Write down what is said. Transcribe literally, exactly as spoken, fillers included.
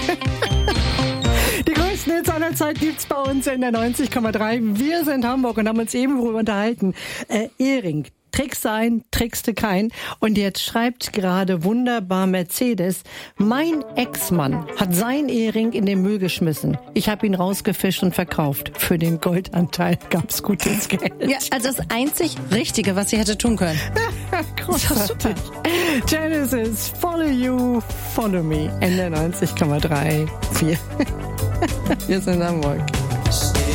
Die größten Hits aller Zeit gibt's bei uns in der neunzig Komma drei. Wir sind Hamburg und haben uns eben darüber unterhalten. Äh, Ehering. Tricks ein, trickste kein. Und jetzt schreibt gerade wunderbar Mercedes, mein Ex-Mann hat sein Ehering in den Müll geschmissen. Ich habe ihn rausgefischt und verkauft. Für den Goldanteil gab's gutes Geld. Ja, also das einzig Richtige, was sie hätte tun können. Großartig. Genesis, Follow You, Follow Me. In der neunzig Komma drei. Wir sind Hamburg.